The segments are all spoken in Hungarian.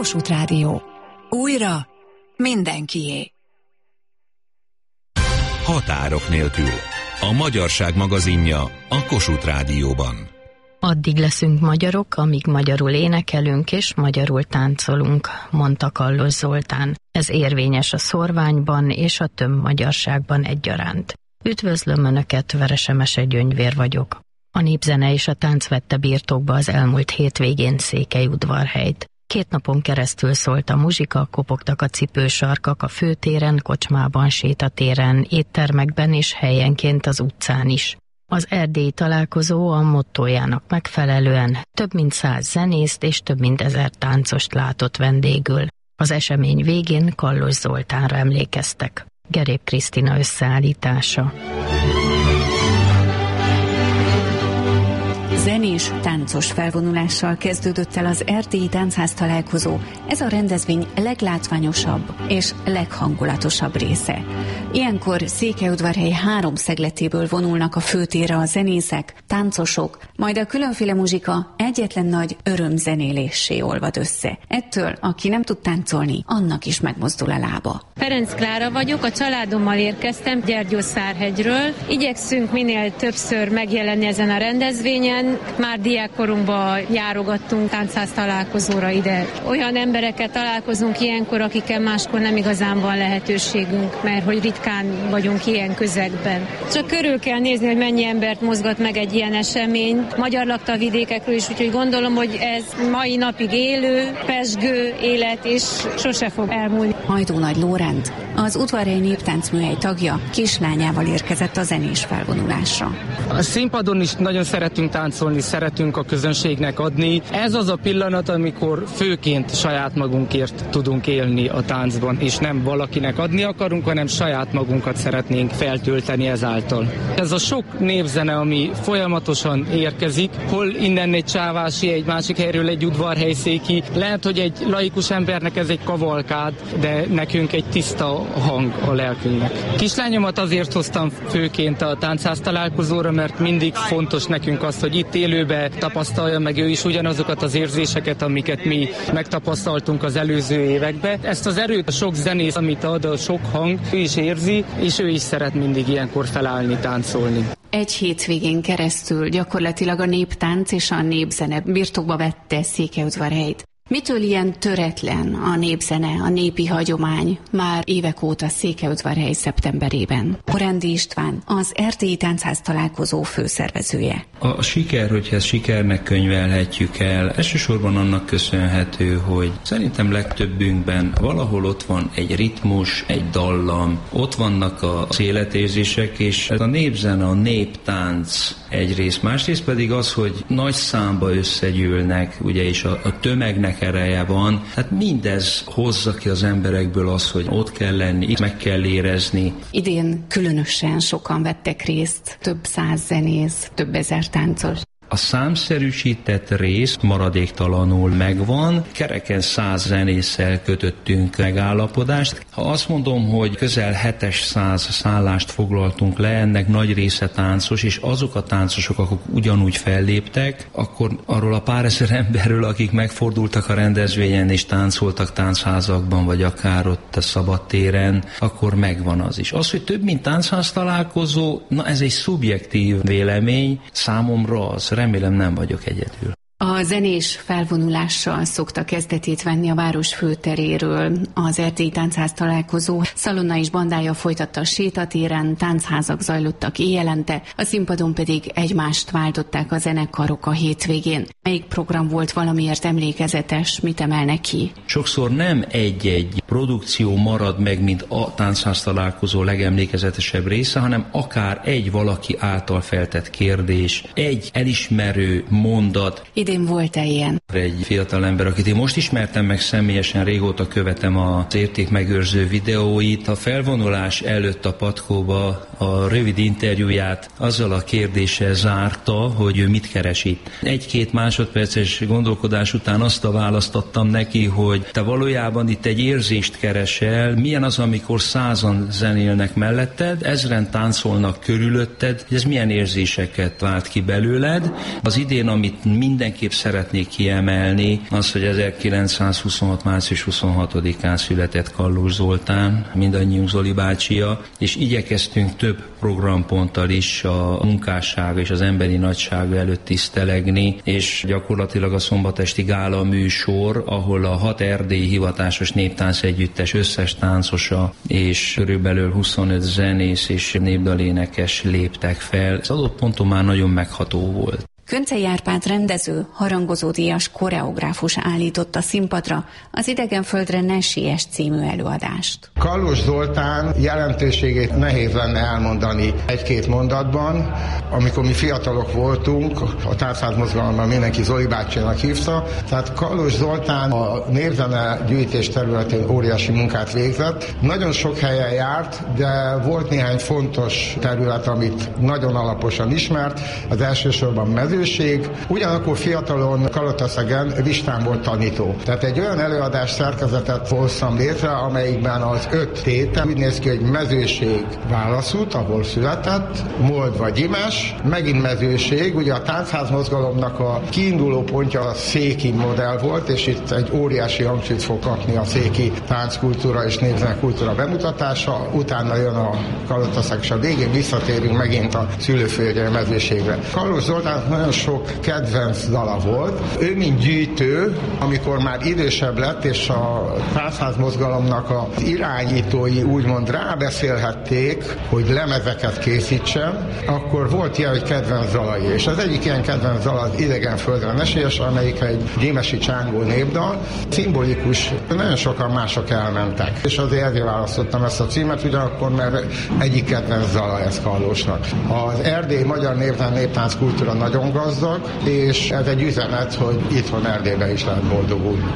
Kossuth Rádió. Újra mindenkié. Határok nélkül. A magyarság magazinja a Kossuth Rádióban. Addig leszünk magyarok, amíg magyarul énekelünk és magyarul táncolunk, mondta Kallos Zoltán. Ez érvényes a szorványban és a tömbmagyarságban egyaránt. Üdvözlöm Önöket, Verese Mese Gyöngyvér vagyok. A népzene és a tánc vette birtokba az elmúlt hétvégén Székelyudvarhelyt. 2 napon keresztül szólt a muzsika, kopogtak a cipősarkak a főtéren, kocsmában, sétatéren, éttermekben és helyenként az utcán is. Az erdélyi találkozó a mottójának megfelelően több mint 100 zenészt és több mint 1000 táncost látott vendégül. Az esemény végén Kallos Zoltánra emlékeztek. Gerép Krisztina összeállítása. Zenés, táncos felvonulással kezdődött el az erdélyi táncház találkozó. Ez a rendezvény leglátványosabb és leghangulatosabb része. Ilyenkor Székelyudvarhely 3 szegletéből vonulnak a főtérre a zenészek, táncosok, majd a különféle muzsika egyetlen nagy örömzenéléssé olvad össze. Ettől, aki nem tud táncolni, annak is megmozdul a lába. Ferenc Klára vagyok, a családommal érkeztem Gyergyószárhegyről. Igyekszünk minél többször megjelenni ezen a rendezvényen. Már diákkorunkban járogattunk táncház találkozóra ide. Olyan emberekkel találkozunk ilyenkor, akikkel máskor nem igazán van lehetőségünk, mert hogy ritkán vagyunk ilyen közegben. Csak körül kell nézni, hogy mennyi embert mozgat meg egy ilyen esemény. Magyar lakta vidékekről is, úgyhogy gondolom, hogy ez mai napig élő, pezsgő élet, és sose fog elmúlni. Hajdó Nagy Lórend, az Udvarhelyi Néptáncműhely tagja, kislányával érkezett a zenés felvonulásra. A színpadon is nagyon szeretünk táncolni, szeretünk a közönségnek adni. Ez az a pillanat, amikor főként saját magunkért tudunk élni a táncban, és nem valakinek adni akarunk, hanem saját magunkat szeretnénk feltölteni ezáltal. Ez a sok népzene, ami folyamatosan érkezik, hol innen egy csávási, egy másik helyről egy udvarhelyszéki, lehet, hogy egy laikus embernek ez egy kavalkád, de nekünk egy tiszta hang a lelkünknek. Kislányomat azért hoztam főként a táncház találkozóra, mert mindig fontos nekünk az, hogy itt élőbe tapasztalja meg ő is ugyanazokat az érzéseket, amiket mi megtapasztaltunk az előző években. Ezt az erőt, a sok zenész, amit ad, a sok hang, ő is érzi, és ő is szeret mindig ilyenkor felállni, táncolni. Egy hétvégén keresztül gyakorlatilag a néptánc és a népzene birtokba vette Székelyudvarhelyt. Mitől ilyen töretlen a népzene, a népi hagyomány már évek óta Székelyudvarhely szeptemberében? Orándi István, az erdélyi táncház találkozó főszervezője. A siker, hogyha ezt sikernek könyvelhetjük el, elsősorban annak köszönhető, hogy szerintem legtöbbünkben valahol ott van egy ritmus, egy dallam, ott vannak az életérzések, és a népzene, a néptánc egyrészt, másrészt pedig az, hogy nagy számba összegyűlnek, ugye, és a tömegnek ereje van. Hát mindez hozza ki az emberekből azt, hogy ott kell lenni, meg kell érezni. Idén különösen sokan vettek részt, több 100 zenész, több 1000 táncos. A számszerűsített rész maradéktalanul megvan, kereken 100 zenésszel kötöttünk megállapodást. Ha azt mondom, hogy közel 700 szállást foglaltunk le, ennek nagy része táncos, és azok a táncosok, akik ugyanúgy felléptek, akkor arról a pár ezer emberről, akik megfordultak a rendezvényen és táncoltak táncházakban, vagy akár ott a szabadtéren, akkor megvan az is. Az, hogy több mint táncház találkozó, na ez egy szubjektív vélemény, számomra az. Remélem nem vagyok egyedül. A zenés felvonulással szokta kezdetét venni a város főteréről. Az erdélyi táncház találkozó Szalonna és bandája folytatta a sétatéren, táncházak zajlottak éjjelente, a színpadon pedig egymást váltották a zenekarok a hétvégén. Melyik program volt valamiért emlékezetes, mit emelnek ki? Sokszor nem egy-egy produkció marad meg, mint a táncház találkozó legemlékezetesebb része, hanem akár egy valaki által feltett kérdés, egy elismerő mondat. Idén volt-e ilyen? Egy fiatal ember, akit én most ismertem meg személyesen, régóta követem az értékmegőrző videóit. A felvonulás előtt a Patkóba a rövid interjúját azzal a kérdéssel zárta, hogy ő mit keres itt. 1-2 másodperces gondolkodás után azt a választ adtam neki, hogy te valójában itt egy érzés érzést keresel, milyen az, amikor 100-an zenélnek melletted, 1000-en táncolnak körülötted, ez milyen érzéseket vált ki belőled. Az idén, amit mindenképp szeretnék kiemelni, az, hogy 1926. március 26-án született Kallós Zoltán, mindannyiunk Zoli bácsia, és igyekeztünk több programponttal is a munkássága és az emberi nagysága előtt tisztelegni, és gyakorlatilag a szombatesti gála műsor, ahol a 6 erdélyi hivatásos néptánc együttes összes táncosa és körülbelül 25 zenész és népdalénekes léptek fel. Az adott ponton már nagyon megható volt. Köncei Árpád rendező, harangozódíjas koreográfus állította színpadra az Idegenföldre ne siess című előadást. Kallós Zoltán jelentőségét nehéz lenne elmondani egy-két mondatban. Amikor mi fiatalok voltunk, a táncház mozgalomban mindenki Zoli bácsinak hívta, tehát Kallós Zoltán a népzene gyűjtés területén óriási munkát végzett. Nagyon sok helyen járt, de volt néhány fontos terület, amit nagyon alaposan ismert. Az elsősorban mezőség, ugyanakkor fiatalon Kalataszegen Vistán volt tanító. Tehát egy olyan előadás szerkezetet hoztam létre, amelyikben az 5 tétel úgy néz ki, hogy mezőség Válaszút, ahol született, Moldva Gyimes, megint mezőség, ugye a táncház mozgalomnak a kiinduló pontja a széki modell volt, és itt egy óriási hangsúlyt fog kapni a széki tánckultúra és népzenekultúra bemutatása, utána jön a Kalataszeg, és a végén visszatérünk megint a szülőföldje mezőségre. Kallós Zoltán nagyon sok kedvenc dala volt. Ő, mint gyűjtő, amikor már idősebb lett, és a táncház mozgalomnak az irányítói úgymond rábeszélhették, hogy lemezeket készítsen, akkor volt ilyen, hogy kedvenc dalai. És az egyik ilyen kedvenc dal az Idegenföldre ne siess, amelyik egy gyémesi csángó népdal. Szimbolikus, nagyon sokan mások elmentek. És azért választottam ezt a címet, ugyanakkor, mert egyik kedvenc dala ez Kallósnak. Az erdélyi magyar néptánc kultúra nagyon gazdag, és ez egy üzenet, hogy itthon Erdélyben is lehet boldogulni.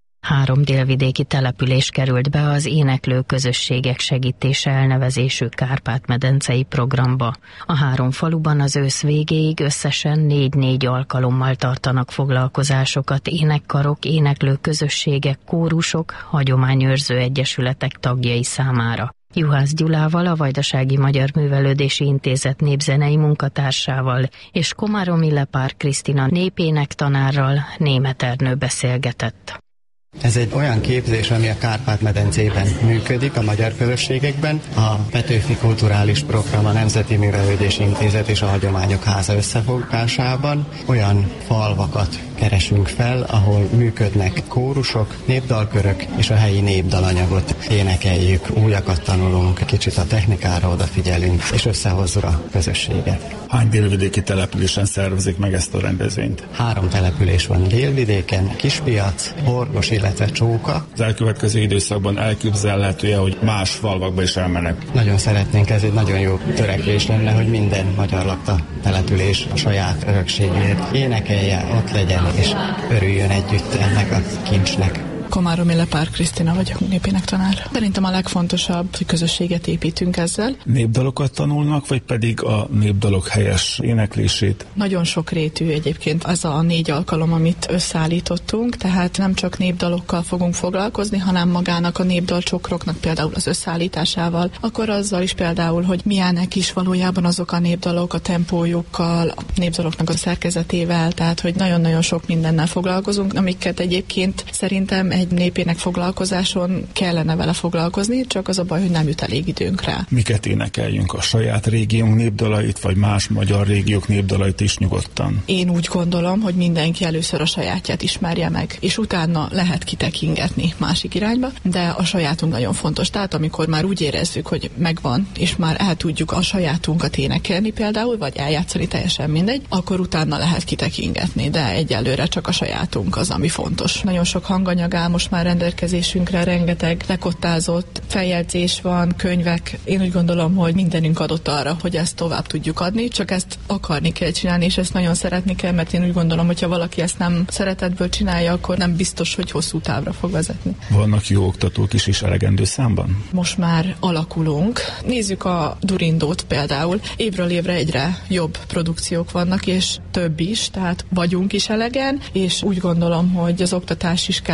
3 délvidéki település került be az Éneklő Közösségek Segítése elnevezésű Kárpát-medencei programba. A 3 faluban az ősz végéig összesen 4-4 alkalommal tartanak foglalkozásokat énekkarok, éneklő közösségek, kórusok, hagyományőrző egyesületek tagjai számára. Juhász Gyulával, a Vajdasági Magyar Művelődési Intézet népzenei munkatársával és Komáromi Lepár Krisztina népénektanárral Németh Ernő beszélgetett. Ez egy olyan képzés, ami a Kárpát-medencében működik, a magyar közösségekben. A Petőfi Kulturális Program, a Nemzeti Művelődési Intézet és a Hagyományok Háza összefogásában olyan falvakat keresünk fel, ahol működnek kórusok, népdalkörök, és a helyi népdalanyagot énekeljük, újakat tanulunk, kicsit a technikára odafigyelünk, és összehozzuk a közösséget. Hány délvidéki településen szervezik meg ezt a rendezvényt? 3 település van délvidéken, Kispiac, Horgos, illetve Csóka. Az elkövetkező időszakban elképzelhető-e, hogy más falvakba is elmennek? Nagyon szeretnénk, ez egy nagyon jó törekvés lenne, hogy minden magyar lakta település a saját örökségét énekelje, ott legyen, és örüljön együtt ennek a kincsnek. Komáromi Lepár Krisztina vagyok, népénektanár. Szerintem a legfontosabb, hogy közösséget építünk ezzel. Népdalokat tanulnak, vagy pedig a népdalok helyes éneklését? Nagyon sokrétű egyébként ez a 4 alkalom, amit összeállítottunk, tehát nem csak népdalokkal fogunk foglalkozni, hanem magának a népdalcsokroknak például az összeállításával, akkor azzal is például, hogy milyenek is valójában azok a népdalok, a tempójukkal, a népdaloknak a szerkezetével, tehát hogy nagyon-nagyon sok mindennel foglalkozunk, amiket egyébként szerintem egy népének foglalkozáson kellene vele foglalkozni, csak az a baj, hogy nem jut elég időnk rá. Miket énekeljünk? A saját régiónk népdalait, vagy más magyar régiók népdalait is nyugodtan? Én úgy gondolom, hogy mindenki először a sajátját ismerje meg, és utána lehet kitekingetni másik irányba, de a sajátunk nagyon fontos. Tehát amikor már úgy érezzük, hogy megvan, és már el tudjuk a sajátunkat énekelni például, vagy eljátszani, teljesen mindegy, akkor utána lehet kitekingetni, de egyelőre csak a sajátunk az, ami fontos. Nagyon sok hanganyag áll most már rendelkezésünkre, rengeteg lekottázott feljegyzés van, könyvek. Én úgy gondolom, hogy mindenünk adott arra, hogy ezt tovább tudjuk adni, csak ezt akarni kell csinálni, és ezt nagyon szeretni kell, mert én úgy gondolom, hogy ha valaki ezt nem szeretetből csinálja, akkor nem biztos, hogy hosszú távra fog vezetni. Vannak jó oktatók is elegendő számban? Most már alakulunk. Nézzük a Durindót például. Évről évre egyre jobb produkciók vannak, és több is, tehát vagyunk is elegen, és úgy gondolom, hogy az oktatás is kellőképpen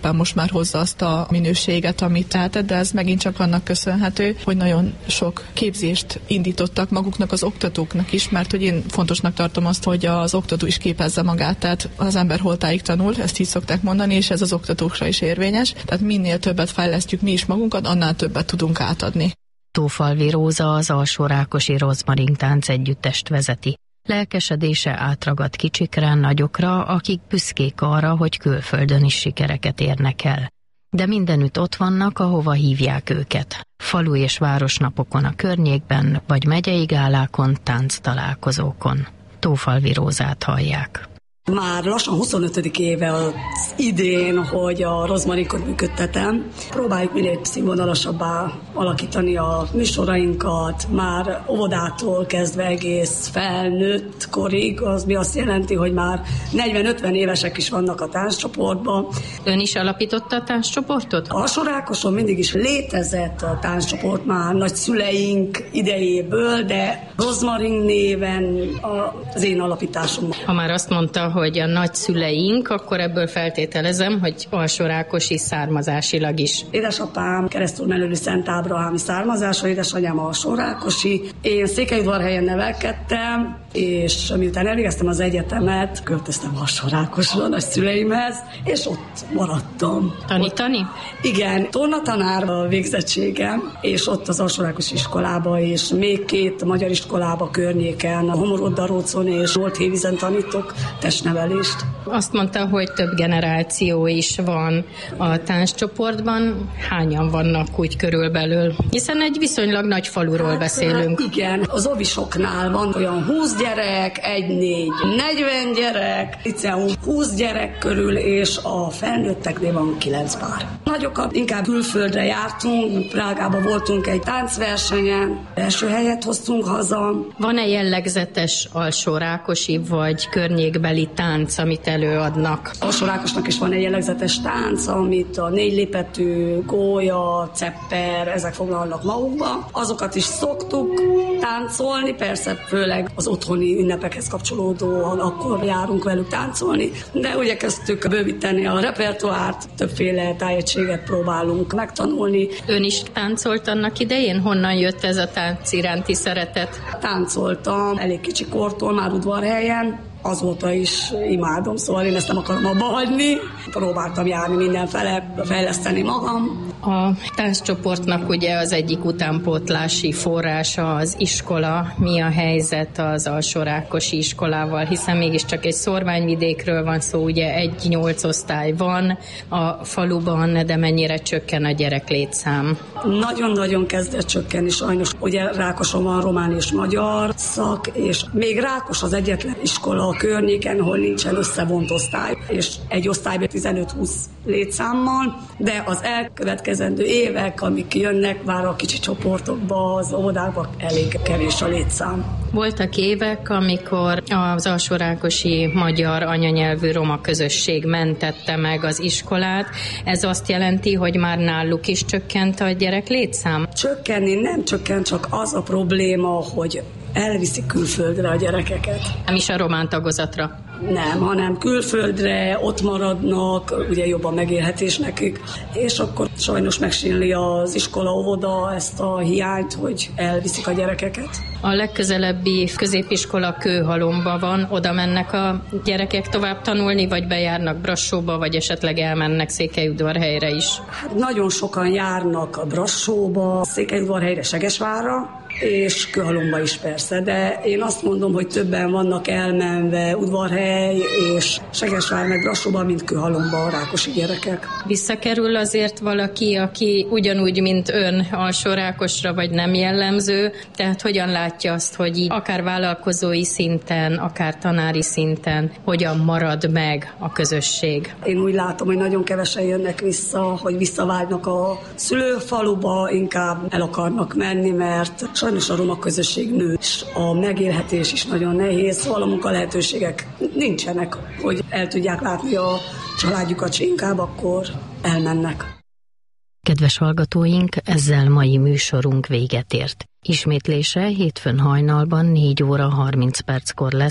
nyilván most már hozza azt a minőséget, amit tehetett, de ez megint csak annak köszönhető, hogy nagyon sok képzést indítottak maguknak az oktatóknak is, mert hogy én fontosnak tartom azt, hogy az oktató is képezze magát, tehát az ember holtáig tanul, ezt így szokták mondani, és ez az oktatókra is érvényes, tehát minél többet fejlesztjük mi is magunkat, annál többet tudunk átadni. Tófalvi Róza az Alsórákosi Rozmarin Tánc Együttest vezeti. Lelkesedése átragad kicsikre, nagyokra, akik büszkék arra, hogy külföldön is sikereket érnek el. De mindenütt ott vannak, ahova hívják őket. Falu és városnapokon a környékben, vagy megyei gálákon, tánctalálkozókon. Tófalvi Rózát hallják. Már lassan 25. éve az idén, hogy a Rozmarinkot működtetem. Próbáljuk minél színvonalasabbá alakítani a műsorainkat, már óvodától kezdve egész felnőtt korig, az mi azt jelenti, hogy már 40-50 évesek is vannak a tánccsoportban. Ön is alapította a tánccsoportot? Alsórákoson mindig is létezett a tánccsoport már nagyszüleink idejéből, de Rozmarin néven az én alapításom. Ha már azt mondta, hogy a nagyszüleink, akkor ebből feltételezem, hogy alsórákosi származásilag is. Édesapám keresztülmenőli Szent Ábrahámi származású, édesanyám alsórákosi. Én Székelyudvarhelyen nevelkedtem, és miután elvégeztem az egyetemet, költöztem Alsórákosra nagyszüleimhez, és ott maradtam. Tanítani? Igen, tornatanár a végzettségem, és ott az Alsórákosi iskolába, és még 2 magyar iskolába környéken, a Homoroddarócon és Oldhévízen tanítok testnevelést. Azt mondta, hogy több generáció is van a tánccsoportban. Hányan vannak úgy körülbelül? Hiszen egy viszonylag nagy faluról beszélünk. Igen, az ovisoknál van olyan 20 gyerek, 1-4, 40 gyerek, itt 20 gyerek körül, és a felnőtteknél van 9 pár. Nagyokat inkább külföldre jártunk, Prágában voltunk egy táncversenyen, első helyet hoztunk haza. Van-e jellegzetes alsórákosi vagy környékbeli tánc, amit előadnak? Alsórákosnak is van egy jellegzetes tánc, amit a 4 lépetű, gólya, cepper, ezek foglalnak magukba. Azokat is szoktuk táncolni, persze főleg az otthoni ünnepekhez kapcsolódóan akkor járunk velük táncolni, de ugye kezdtük bővíteni a repertoárt, többféle tájegységet próbálunk megtanulni. Ön is táncolt annak idején? Honnan jött ez a tánc iránti szeretet? Táncoltam elég kicsi kortól, már Udvarhelyen, azóta is imádom, szóval én ezt nem akarom abba hagyni. Próbáltam járni mindenfele, fejleszteni magam. A tánccsoportnak ugye az egyik utánpótlási forrása az iskola. Mi a helyzet az Alsórákosi iskolával, hiszen mégiscsak egy szórványvidékről van szó, ugye 1-8 osztály van a faluban, de mennyire csökken a gyereklétszám? Nagyon-nagyon kezdett csökkenni sajnos. Ugye Rákoson van román és magyar szak, és még Rákos az egyetlen iskola a környéken, hol nincsen összevont osztály, és egy osztályban 15-20 létszámmal, de az elkövetkezendő évek, amik jönnek már a kicsi csoportokba, az óvodákba, elég kevés a létszám. Voltak évek, amikor az alsórákosi magyar anyanyelvű roma közösség mentette meg az iskolát. Ez azt jelenti, hogy már náluk is csökkent a gyerek létszám? Csökkenni nem csökkent, csak az a probléma, hogy elviszik külföldre a gyerekeket. Nem is a román tagozatra? Nem, hanem külföldre, ott maradnak, ugye jobban megélhetés nekik, és akkor sajnos megsínli az iskola, óvoda ezt a hiányt, hogy elviszik a gyerekeket. A legközelebbi középiskola Kőhalomba van, oda mennek a gyerekek tovább tanulni, vagy bejárnak Brassóba, vagy esetleg elmennek Székelyudvarhelyre is? Hát nagyon sokan járnak a Brassóba, Székelyudvarhelyre, Segesvárra, és Kőhalomba is persze, de én azt mondom, hogy többen vannak elmenve Udvarhely és Segesvár meg Brassóba, mint Kőhalomba a rákosi gyerekek. Visszakerül azért valaki, aki ugyanúgy, mint ön Alsórákosra, vagy nem jellemző, tehát hogyan látja azt, hogy így akár vállalkozói szinten, akár tanári szinten hogyan marad meg a közösség? Én úgy látom, hogy nagyon kevesen jönnek vissza, hogy visszavágynak a szülőfaluba, inkább el akarnak menni, mert sajnos a roma közösség nő, és a megélhetés is nagyon nehéz, szóval a munkalehetőségek nincsenek, hogy el tudják látni a családjukat, és inkább akkor elmennek. Kedves hallgatóink, ezzel mai műsorunk véget ért. Ismétlése hétfőn hajnalban 4 óra 30 perckor lesz,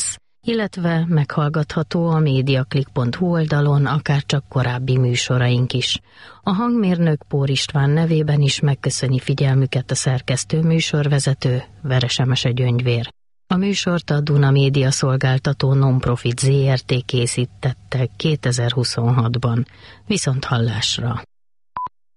illetve meghallgatható a mediaclick.hu oldalon akárcsak korábbi műsoraink is. A hangmérnök Pór István nevében is megköszöni figyelmüket a szerkesztő műsorvezető Veresemese Gyöngyvér. A műsort a Duna Média Szolgáltató Nonprofit Zrt. Készítette 2026-ban. Viszonthallásra!